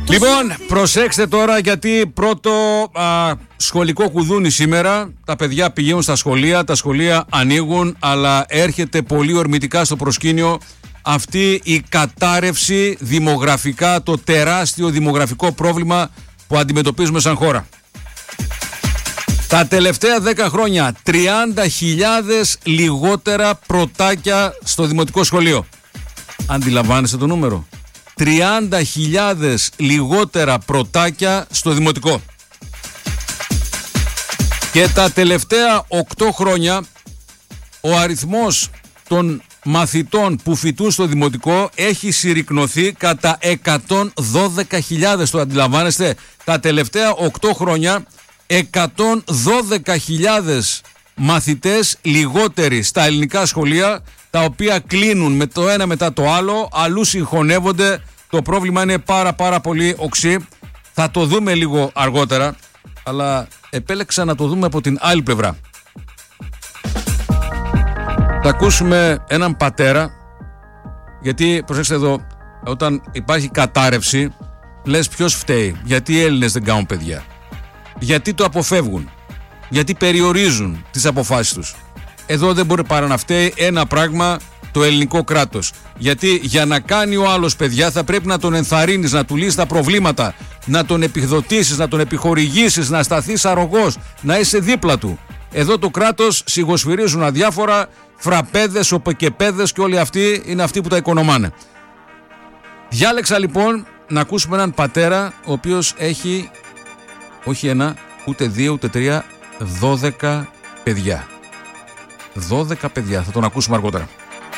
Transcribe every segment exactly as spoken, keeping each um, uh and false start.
Λοιπόν, προσέξτε τώρα, γιατί πρώτο α, σχολικό κουδούνι σήμερα. Τα παιδιά πηγαίνουν στα σχολεία, τα σχολεία ανοίγουν, αλλά έρχεται πολύ ορμητικά στο προσκήνιο αυτή η κατάρρευση δημογραφικά, το τεράστιο δημογραφικό πρόβλημα που αντιμετωπίζουμε σαν χώρα. Τα τελευταία δέκα χρόνια τριάντα χιλιάδες λιγότερα πρωτάκια στο δημοτικό σχολείο. Αντιλαμβάνεστε το νούμερο? τριάντα χιλιάδες λιγότερα πρωτάκια στο δημοτικό. Και τα τελευταία οκτώ χρόνια ο αριθμός των μαθητών που φοιτούν στο δημοτικό έχει συρρικνωθεί κατά εκατόν δώδεκα χιλιάδες. Το αντιλαμβάνεστε? Τα τελευταία οκτώ χρόνια εκατόν δώδεκα χιλιάδες μαθητές λιγότεροι στα ελληνικά σχολεία, τα οποία κλείνουν με το ένα μετά το άλλο, αλλού συγχωνεύονται. Το πρόβλημα είναι πάρα πάρα πολύ οξύ. Θα το δούμε λίγο αργότερα, αλλά επέλεξα να το δούμε από την άλλη πλευρά. Θα ακούσουμε έναν πατέρα, γιατί προσέξτε εδώ, όταν υπάρχει κατάρρευση λες ποιος φταίει? Γιατί οι Έλληνες δεν κάνουν παιδιά? Γιατί το αποφεύγουν? Γιατί περιορίζουν τις αποφάσεις τους? Εδώ δεν μπορεί παρά να φταίει ένα πράγμα, το ελληνικό κράτος. Γιατί για να κάνει ο άλλος παιδιά θα πρέπει να τον ενθαρρύνεις, να του λύσεις τα προβλήματα, να τον επιδοτήσεις, να τον επιχορηγήσεις, να σταθείς αρρωγός, να είσαι δίπλα του. Εδώ το κράτος σιγοσφυρίζουν αδιάφορα, φραπέδες, οπεκεπέδες, και όλοι αυτοί είναι αυτοί που τα οικονομάνε. Διάλεξα λοιπόν να ακούσουμε έναν πατέρα ο οποίος έχει όχι ένα, ούτε δύο, ούτε τρία, δώδεκα παιδιά. δώδεκα παιδιά, θα τον ακούσουμε αργότερα.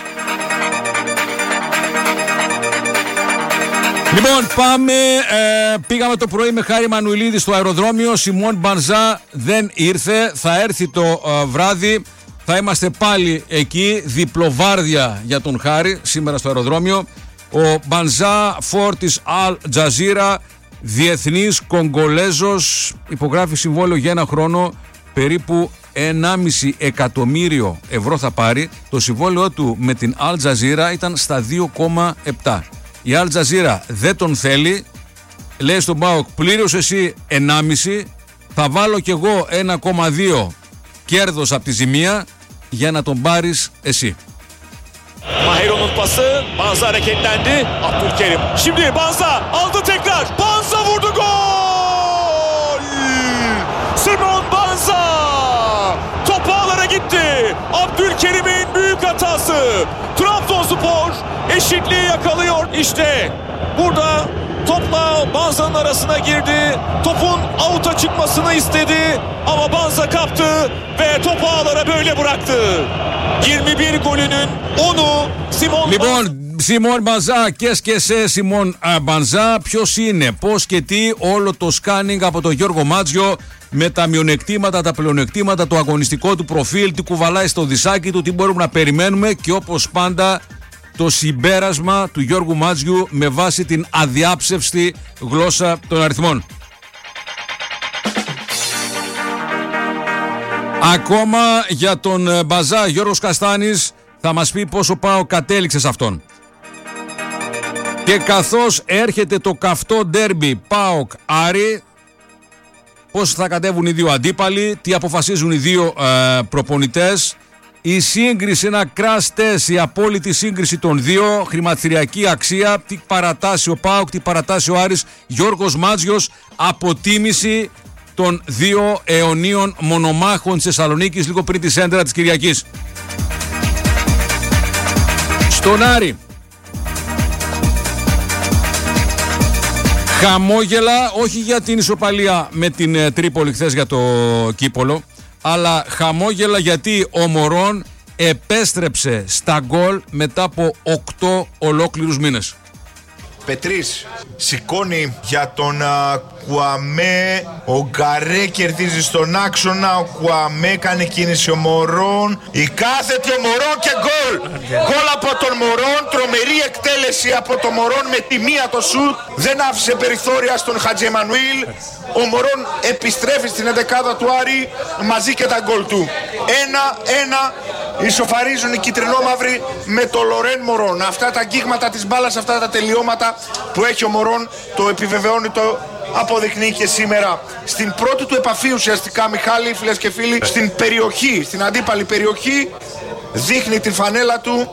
Λοιπόν, πάμε. Ε, πήγαμε το πρωί με Χάρη Μανουηλίδη στο αεροδρόμιο. Σιμών Μπανζά δεν ήρθε. Θα έρθει το ε, βράδυ. Θα είμαστε πάλι εκεί. Διπλοβάρδια για τον Χάρη σήμερα στο αεροδρόμιο. Ο Μπανζά, φορ της Al Jazeera, διεθνής Κογκολέζος, υπογράφει συμβόλαιο για ένα χρόνο. Περίπου ενάμιση εκατομμύριο ευρώ θα πάρει. Το συμβόλαιο του με την Al Jazeera ήταν στα δύο κόμμα επτά. Η Al Jazeera δεν τον θέλει. Λέει στον ΠΑΟΚ, πλήρωσε εσύ ενάμιση, θα βάλω κι εγώ ένα κόμμα δύο κέρδος από τη ζημία για να τον πάρεις εσύ. Mahiro'nun pası, Banza hareketlendi. Abdülkerim. Şimdi Banza aldı tekrar. Banza vurdu, gol! Simon Banza top ağlara gitti. Abdülkerim'in büyük hatası. Trabzonspor eşitliği yakalıyor. İşte burada topla Banza'nın arasına girdi. Topun avuta çıkmasını istedi ama Banza kaptı ve topu ağlara böyle bıraktı. yirmi bir golünün onu Simon Λοιπόν, Σιμών Μπανζά, και σκεσέ Σιμών Μπανζά, ποιος είναι, πώς και τι, όλο το σκάνινγκ από τον Γιώργο Μάτζιο με τα μειονεκτήματα, τα πλεονεκτήματα, το αγωνιστικό του προφίλ, τι κουβαλάει στο δισάκι του, τι μπορούμε να περιμένουμε, και όπως πάντα το συμπέρασμα του Γιώργου Μάτζιου με βάση την αδιάψευστη γλώσσα των αριθμών. Ακόμα για τον Μπαζά, Γιώργος Καστάνης θα μας πει πόσο πάω κατέληξε σε αυτόν. Και καθώς έρχεται το καυτό ντέρμπι ΠΑΟΚ Άρη, πώς θα κατέβουν οι δύο αντίπαλοι, τι αποφασίζουν οι δύο ε, προπονητές, η σύγκριση, ένα crash test, η απόλυτη σύγκριση των δύο, χρηματιστηριακή αξία, τι παρατάσει ο ΠΑΟΚ, τι παρατάσει ο Άρης, Γιώργος Μάτζιος, αποτίμηση των δύο αιωνίων μονομάχων της Θεσσαλονίκης λίγο πριν τη σέντρα της Κυριακής. Στον Άρη, χαμόγελα, όχι για την ισοπαλία με την ε, Τρίπολη χθες για το κύπολο, αλλά χαμόγελα γιατί ο Μωρόν επέστρεψε στα γκολ μετά από οκτώ ολόκληρους μήνες. Πετρής σηκώνει για τον α, Κουαμέ, ο Γκαρέ κερδίζει στον άξονα, ο Κουαμέ κάνει κίνηση, ο Μωρόν, η κάθετη ο Μωρόν και γκολ! Γκολ από τον Μωρόν, τρομερή εκτέλεση από τον Μωρόν με τη μία το σουτ, δεν άφησε περιθώρια στον Χατζη Εμμανουήλ. Ο Μωρόν επιστρέφει στην εντεκάδα του Άρη μαζί και τα γκολ του. Ένα-ένα Ισοφαρίζουν οι κυτρινόμαυροι με το Λορέν Μωρόν. Αυτά τα αγγίγματα της μπάλας, αυτά τα τελειώματα που έχει ο Μωρόν, το επιβεβαιώνει, το αποδεικνύει και σήμερα. Στην πρώτη του επαφή ουσιαστικά, Μιχάλη, φίλες και φίλοι, στην περιοχή, στην αντίπαλη περιοχή, δείχνει την φανέλα του.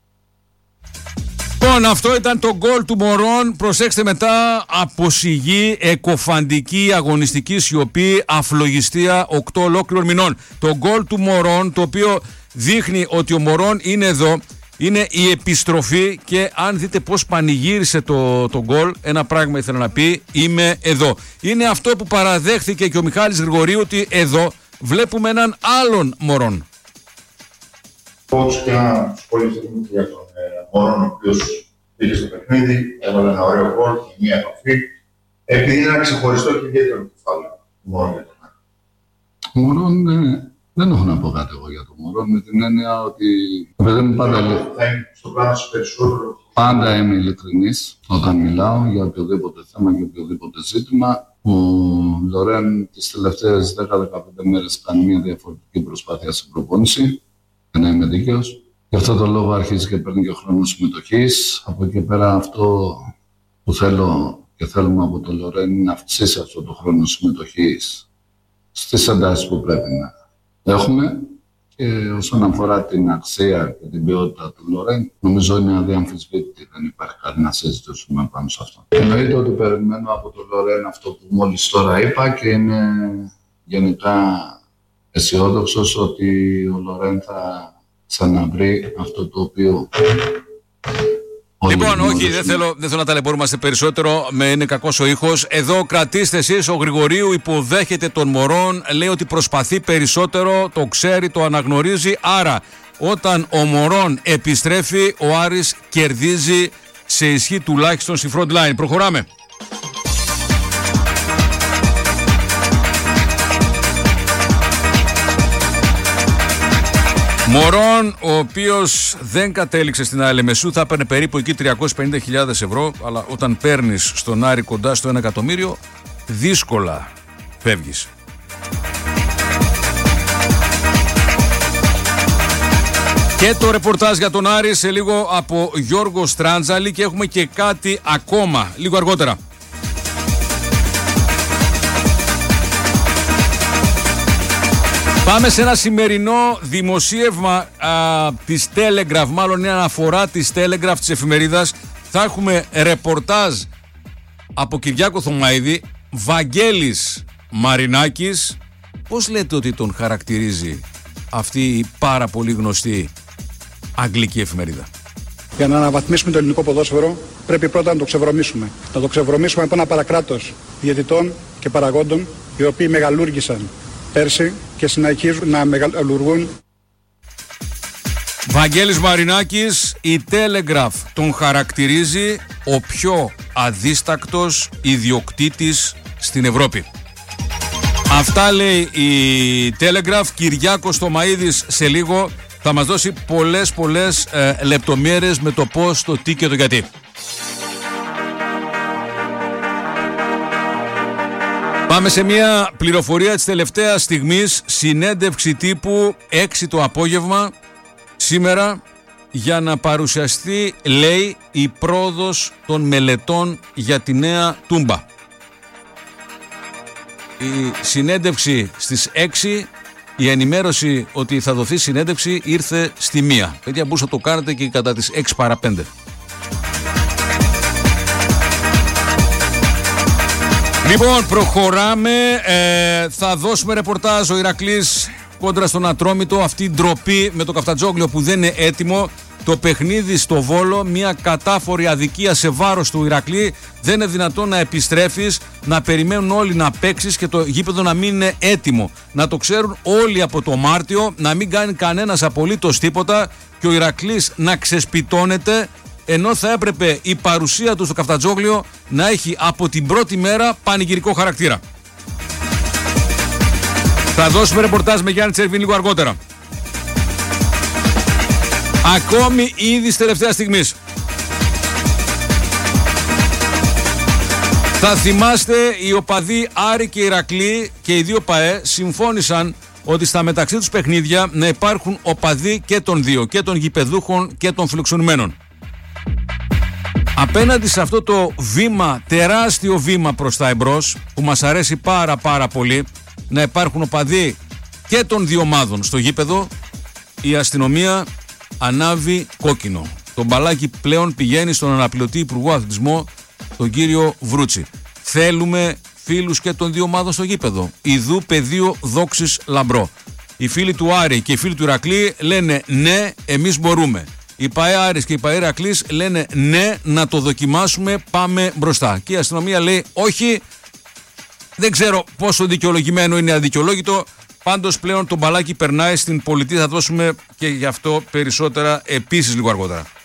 Λοιπόν, αυτό ήταν το γκολ του Μωρόν. Προσέξτε μετά, αποσιγή, εκοφαντική, αγωνιστική σιωπή, αφλογιστία οκτώ ολόκληρων μηνών. Το γκολ του Μωρόν, το οποίο δείχνει ότι ο Μωρόν είναι εδώ, είναι η επιστροφή, και αν δείτε πώς πανηγύρισε το, το γκολ, ένα πράγμα ήθελα να πει, είμαι εδώ. Είναι αυτό που παραδέχθηκε και ο Μιχάλης Γρηγορίου, ότι εδώ βλέπουμε έναν άλλον Μωρόν. Πώς και να σχολιαστούμε για τον Μωρόν, ο οποίος πήγε στο παιχνίδι, έβαλε ένα ωραίο γκολ και μία επαφή. Επειδή είναι ένα ξεχωριστό και ιδιαίτερο κεφάλαιο του Μωρόν για τον Άκη. Ο Μωρόν, ε, δεν έχω να πω κάτι εγώ για τον Μωρόν, με την έννοια ότι δεν πάντα, θα είναι στο πλάνο σου περισσότερο. Πάντα είμαι ειλικρινής όταν μιλάω για οποιοδήποτε θέμα, για οποιοδήποτε ζήτημα. Ο Λορέν τις τελευταίες δέκα με δεκαπέντε μέρες κάνει μια διαφορετική προσπάθεια στην προπόνηση, να είμαι δίκαιος. Γι' αυτό το λόγο αρχίζει και παίρνει και χρόνο συμμετοχής. Από εκεί πέρα, αυτό που θέλω και θέλουμε από τον Λορέν είναι να αυξήσει αυτό το χρόνο συμμετοχής στις εντάσεις που πρέπει να έχουμε. Και όσον αφορά την αξία και την ποιότητα του Λορέν, νομίζω είναι αδιαμφισβήτητη. Δεν υπάρχει κάτι να συζητήσουμε πάνω σε αυτό. Εννοείται ότι περιμένω από τον Λορέν αυτό που μόλις τώρα είπα, και είμαι γενικά αισιόδοξος ότι ο Λορέν θα ξαναβρει αυτό το οποίο... Λοιπόν, όχι, δεν θέλω, δεν θέλω να ταλαιπωρούμαστε περισσότερο. Με είναι κακός ο ήχος. Εδώ κρατήστε εσείς. Ο Γρηγορίου υποδέχεται τον Μωρόν. Λέει ότι προσπαθεί περισσότερο. Το ξέρει, το αναγνωρίζει. Άρα, όταν ο Μωρόν επιστρέφει, ο Άρης κερδίζει σε ισχύ τουλάχιστον στη front line. Προχωράμε. Μωρόν, ο οποίος δεν κατέληξε στην Αλεμεσού, θα έπαιρνε περίπου εκεί τριακόσιες πενήντα χιλιάδες ευρώ, αλλά όταν παίρνεις στον Άρη κοντά στο ένα εκατομμύριο, δύσκολα φεύγεις. Και το ρεπορτάζ για τον Άρη σε λίγο από Γιώργο Στράντζαλη, και έχουμε και κάτι ακόμα λίγο αργότερα. Πάμε σε ένα σημερινό δημοσίευμα α, της Telegraph, μάλλον είναι αναφορά της Telegraph, της εφημερίδας. Θα έχουμε ρεπορτάζ από Κυριάκο Θωμαίδη, Βαγγέλης Μαρινάκης. Πώς λέτε ότι τον χαρακτηρίζει αυτή η πάρα πολύ γνωστή αγγλική εφημερίδα? Για να αναβαθμίσουμε το ελληνικό ποδόσφαιρο πρέπει πρώτα να το ξεβρωμίσουμε. Να το ξεβρωμίσουμε από ένα παρακράτος διαιτητών και παραγόντων, οι οποίοι μεγαλούργησαν πέρσι και συνεχίζουν να μεγαλουργούν. Βαγγέλης Μαρινάκης, η Telegraph τον χαρακτηρίζει ο πιο αδίστακτος ιδιοκτήτης στην Ευρώπη. Αυτά λέει η Telegraph. Κυριάκος Θωμαίδης σε λίγο θα μας δώσει πολλές πολλές ε, λεπτομέρειες με το πώς, το τι και το γιατί. Πάμε σε μια πληροφορία της τελευταίας στιγμής, συνέντευξη τύπου έξι το απόγευμα σήμερα, για να παρουσιαστεί, λέει, η πρόοδος των μελετών για τη νέα Τούμπα. Η συνέντευξη στις έξι, η ενημέρωση ότι θα δοθεί συνέντευξη ήρθε στη μία. Παιδιά, μπορούσα να το κάνετε και κατά τις έξι παρά πέντε. Λοιπόν, προχωράμε. Ε, θα δώσουμε ρεπορτάζ. Ο Ηρακλής κόντρα στον Ατρόμητο. Αυτή η ντροπή με το Καφτατζόγλιο που δεν είναι έτοιμο. Το παιχνίδι στο Βόλο, μια κατάφορη αδικία σε βάρος του Ηρακλή. Δεν είναι δυνατόν να επιστρέφεις, να περιμένουν όλοι να παίξεις και το γήπεδο να μην είναι έτοιμο. Να το ξέρουν όλοι από το Μάρτιο, να μην κάνει κανένας απολύτως τίποτα και ο Ηρακλής να ξεσπιτώνεται, ενώ θα έπρεπε η παρουσία του στο Καφτατζόγλιο να έχει από την πρώτη μέρα πανηγυρικό χαρακτήρα. Θα δώσουμε ρεπορτάζ με Γιάννη Τσερβίν λίγο αργότερα. Ακόμη ήδη της τελευταίας στιγμής. Θα θυμάστε, οι οπαδοί Άρη και Ηρακλή και οι δύο ΠΑΕ συμφώνησαν ότι στα μεταξύ τους παιχνίδια να υπάρχουν οπαδοί και των δύο, και των γηπεδούχων και των φιλοξενουμένων. Απέναντι σε αυτό το βήμα, τεράστιο βήμα προς τα εμπρός, που μας αρέσει πάρα πάρα πολύ, να υπάρχουν οπαδοί και των δύο ομάδων στο γήπεδο, η αστυνομία ανάβει κόκκινο. Το μπαλάκι πλέον πηγαίνει στον αναπληρωτή Υπουργό Αθλητισμό, τον κύριο Βρούτσι. Θέλουμε φίλους και των δύο ομάδων στο γήπεδο. Ιδού πεδίο δόξης λαμπρό. Οι φίλοι του Άρη και οι φίλοι του Ηρακλή λένε ναι, εμείς μπορούμε. Οι ΠΑΕ Άρης και οι ΠΑΕ Ηρακλής λένε ναι, να το δοκιμάσουμε, πάμε μπροστά. Και η αστυνομία λέει όχι, δεν ξέρω πόσο δικαιολογημένο είναι αδικαιολόγητο. Πάντως πλέον το μπαλάκι περνάει στην πολιτεία, θα δώσουμε και γι' αυτό περισσότερα επίσης λίγο αργότερα.